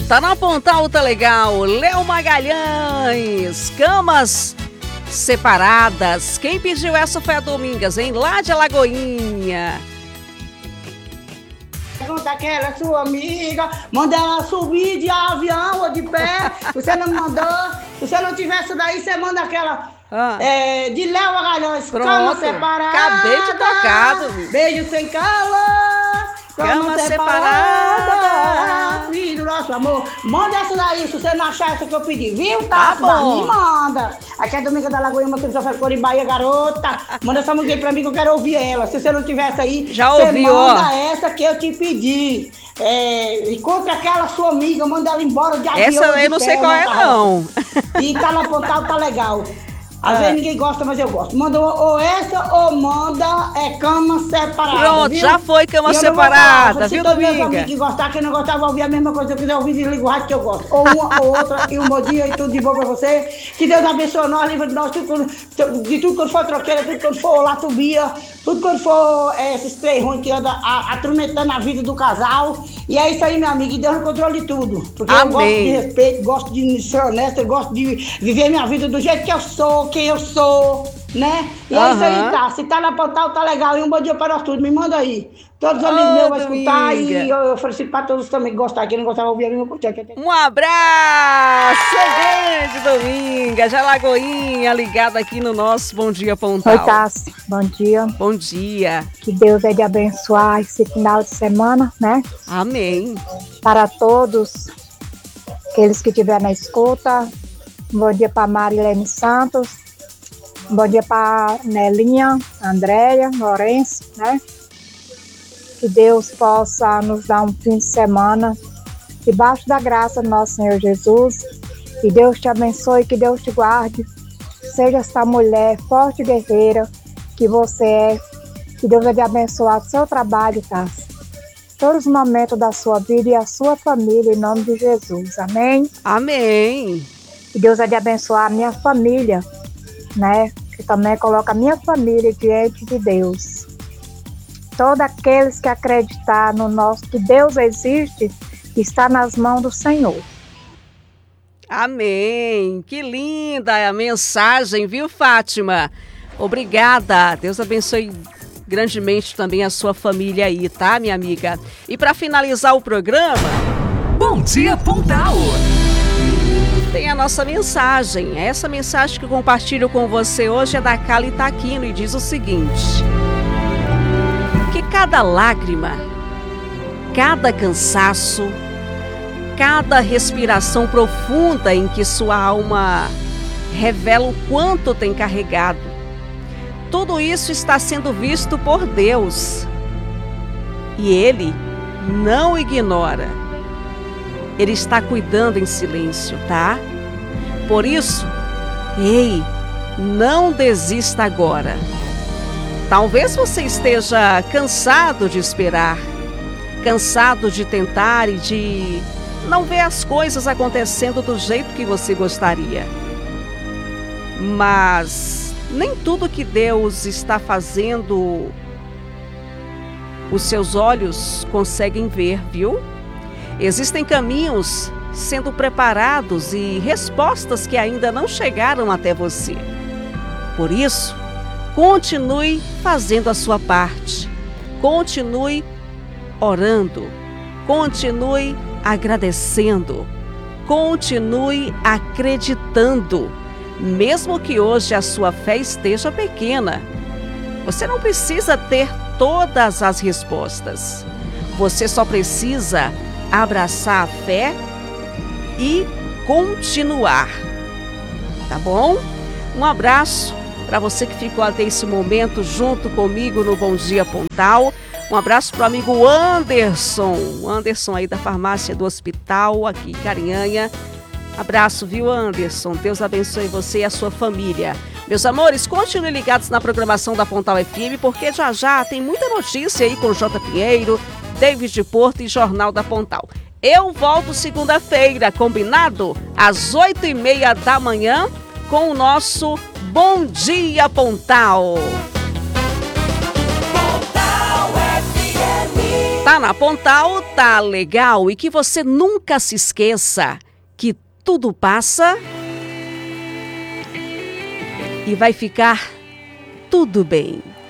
Tá na Pontal, tá legal. Léo Magalhães, camas separadas. Quem pediu essa foi a Domingas, hein? Lá de Alagoinha. Pergunta aquela sua amiga, manda ela subir de avião ou de pé. Você não mandou. Se você não tivesse daí, você manda aquela de Léo Magalhães. Pronto. Cama separada. Acabei de tocar, Domingas. Beijo sem calor. Cama separada. Filho do nosso amor. Manda essa daí, se você não achar essa que eu pedi, viu? Tá bom. Me manda. Aqui é Dominga da Lagoinha, uma criança foi em Bahia, garota. Manda essa música aí pra mim que eu quero ouvir ela. Se você não tivesse aí, já você ouviu, manda essa que eu te pedi. Encontra aquela sua amiga, manda ela embora de avião. Essa eu não sei qual é, não. E tá na Pontal, tá legal. Às vezes ninguém gosta, mas eu gosto. Manda ou essa ou manda cama separada. Pronto, viu? já foi cama separada, viu, Dominga? Se Dominga? todos meus amigos que gostar, quem não gostar, vai ouvir a mesma coisa. Se eu quiser ouvir, desliga o rádio que eu gosto. Ou uma ou outra, e um bom dia e tudo de bom pra você. Que Deus abençoe nós, livre de nós, de tudo quando for troqueira, tudo quando for latubia, tudo quando for esses três ruins que andam atormentando a vida do casal. E é isso aí, meu amigo, e Deus no controle de tudo. Porque Amém. Eu gosto de respeito, gosto de ser honesto, eu gosto de viver minha vida do jeito que eu sou, quem eu sou, né? E é isso aí, tá? Se tá na Pontal, tá legal. E um bom dia para nós todos, me manda aí. Todos os amigos meus vão escutar e eu ofereci para todos também que gostar. Quem não gostava, ouvir a minha curtir. Um abraço grande, Dominga, de Alagoinha, ligada aqui no nosso Bom Dia Pontal. Oi, Tassi. Bom dia. Bom dia. Que Deus é de abençoar esse final de semana, né? Amém. Para todos aqueles que estiverem na escuta. Bom dia para Marilene Santos. Bom dia para Nelinha, Andréia, Lourenço, né? Que Deus possa nos dar um fim de semana debaixo da graça do nosso Senhor Jesus. Que Deus te abençoe, que Deus te guarde. Seja essa mulher forte e guerreira que você é. Que Deus vai te abençoar o seu trabalho, tá? Todos os momentos da sua vida e a sua família, em nome de Jesus. Amém? Amém. Que Deus vai te abençoar a minha família, né? Que também coloca a minha família diante de Deus. Todos aqueles que acreditar no nosso que Deus existe, está nas mãos do Senhor. Amém. Que linda a mensagem, viu, Fátima? Obrigada. Deus abençoe grandemente também a sua família aí, tá, minha amiga? E para finalizar o programa... Bom Dia Pontal! Tem a nossa mensagem. Essa mensagem que eu compartilho com você hoje é da Cali Taquino e diz o seguinte: que cada lágrima, cada cansaço, cada respiração profunda em que sua alma revela o quanto tem carregado, tudo isso está sendo visto por Deus. E Ele não ignora. Ele está cuidando em silêncio, tá? Por isso, ei, não desista agora. Talvez você esteja cansado de esperar, cansado de tentar e de não ver as coisas acontecendo do jeito que você gostaria. Mas nem tudo que Deus está fazendo, os seus olhos conseguem ver, viu? Existem caminhos sendo preparados e respostas que ainda não chegaram até você. Por isso, continue fazendo a sua parte. Continue orando. Continue agradecendo. Continue acreditando. Mesmo que hoje a sua fé esteja pequena, você não precisa ter todas as respostas. Você só precisa abraçar a fé e continuar. Tá bom? Um abraço para você que ficou até esse momento junto comigo no Bom Dia Pontal. Um abraço para o amigo Anderson. O Anderson aí da farmácia do hospital aqui em Carinhanha. Abraço, viu, Anderson? Deus abençoe você e a sua família. Meus amores, continuem ligados na programação da Pontal FM, porque já já tem muita notícia aí com J. Pinheiro, David Porto e Jornal da Pontal. Eu volto segunda-feira, combinado? Às 8h30 da manhã, com o nosso Bom Dia Pontal. Pontal FM. Tá na Pontal, tá legal. E que você nunca se esqueça que tudo passa e vai ficar tudo bem.